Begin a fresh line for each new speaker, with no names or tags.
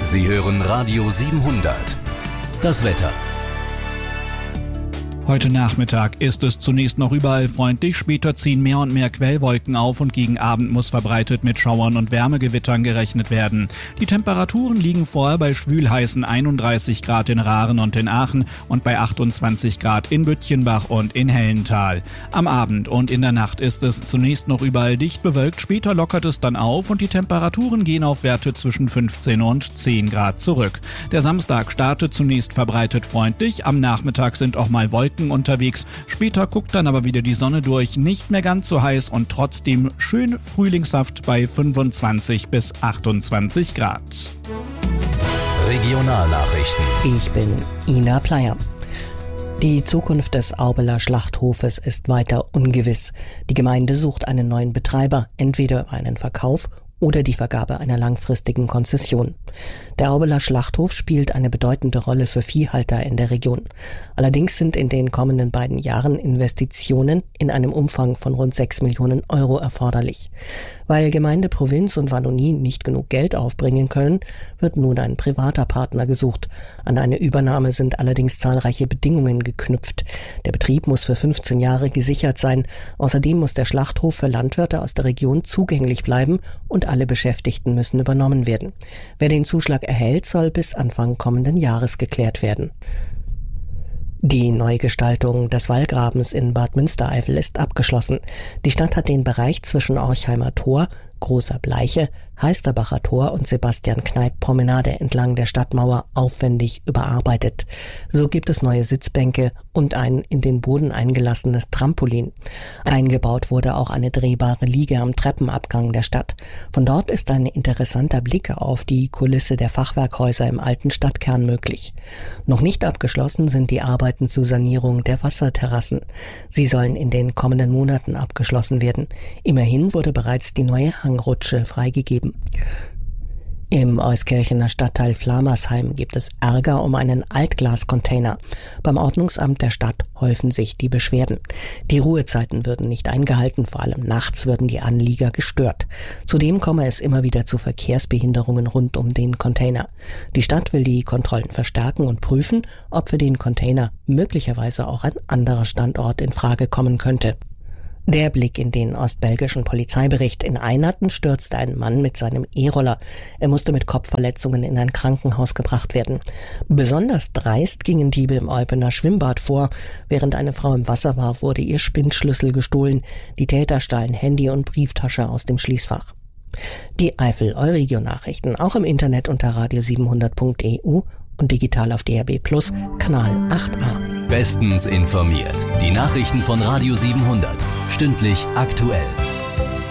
Sie hören Radio 700. Das Wetter.
Heute Nachmittag ist es zunächst noch überall freundlich, später ziehen mehr und mehr Quellwolken auf und gegen Abend muss verbreitet mit Schauern und Wärmegewittern gerechnet werden. Die Temperaturen liegen vorher bei schwülheißen 31 Grad in Raren und in Aachen und bei 28 Grad in Bütchenbach und in Hellental. Am Abend und in der Nacht ist es zunächst noch überall dicht bewölkt, später lockert es dann auf und die Temperaturen gehen auf Werte zwischen 15 und 10 Grad zurück. Der Samstag startet zunächst verbreitet freundlich, am Nachmittag sind auch mal Wolken unterwegs. Später guckt dann aber wieder die Sonne durch, nicht mehr ganz so heiß und trotzdem schön frühlingshaft bei 25 bis 28 Grad.
Regionalnachrichten.
Ich bin Ina Pleyer. Die Zukunft des Aubeler Schlachthofes ist weiter ungewiss. Die Gemeinde sucht einen neuen Betreiber, entweder über einen Verkauf oder die Vergabe einer langfristigen Konzession. Der Aubeler Schlachthof spielt eine bedeutende Rolle für Viehhalter in der Region. Allerdings sind in den kommenden beiden Jahren Investitionen in einem Umfang von rund 6 Millionen Euro erforderlich. Weil Gemeinde, Provinz und Wallonie nicht genug Geld aufbringen können, wird nun ein privater Partner gesucht. An eine Übernahme sind allerdings zahlreiche Bedingungen geknüpft. Der Betrieb muss für 15 Jahre gesichert sein. Außerdem muss der Schlachthof für Landwirte aus der Region zugänglich bleiben und alle Beschäftigten müssen übernommen werden. Wer den Zuschlag erhält, soll bis Anfang kommenden Jahres geklärt werden. Die Neugestaltung des Wallgrabens in Bad Münstereifel ist abgeschlossen. Die Stadt hat den Bereich zwischen Orchheimer Tor, Großer Bleiche, Heisterbacher Tor und Sebastian-Kneipp-Promenade entlang der Stadtmauer aufwendig überarbeitet. So gibt es neue Sitzbänke und ein in den Boden eingelassenes Trampolin. Eingebaut wurde auch eine drehbare Liege am Treppenabgang der Stadt. Von dort ist ein interessanter Blick auf die Kulisse der Fachwerkhäuser im alten Stadtkern möglich. Noch nicht abgeschlossen sind die Arbeiten zur Sanierung der Wasserterrassen. Sie sollen in den kommenden Monaten abgeschlossen werden. Immerhin wurde bereits die neue Hangrutsche freigegeben. Im Euskirchener Stadtteil Flamersheim gibt es Ärger um einen Altglascontainer. Beim Ordnungsamt der Stadt häufen sich die Beschwerden. Die Ruhezeiten würden nicht eingehalten, vor allem nachts würden die Anlieger gestört. Zudem komme es immer wieder zu Verkehrsbehinderungen rund um den Container. Die Stadt will die Kontrollen verstärken und prüfen, ob für den Container möglicherweise auch ein anderer Standort in Frage kommen könnte. Der Blick in den ostbelgischen Polizeibericht. In Einerten stürzte ein Mann mit seinem E-Roller. Er musste mit Kopfverletzungen in ein Krankenhaus gebracht werden. Besonders dreist gingen Diebe im Eupener Schwimmbad vor. Während eine Frau im Wasser war, wurde ihr Spindschlüssel gestohlen. Die Täter stahlen Handy und Brieftasche aus dem Schließfach. Die Eifel-Euregio-Nachrichten auch im Internet unter radio700.eu und digital auf DAB+ Kanal 8a.
Bestens informiert. Die Nachrichten von Radio 700. Stündlich aktuell.